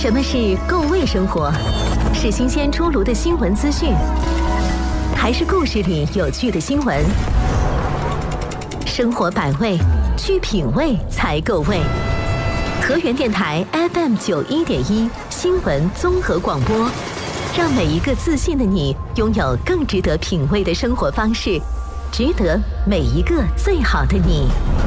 什么是够味生活？是新鲜出炉的新闻资讯，还是故事里有趣的新闻？生活百味，去品味才够味。河源电台 FM91.1新闻综合广播，让每一个自信的你拥有更值得品味的生活方式，值得每一个最好的你。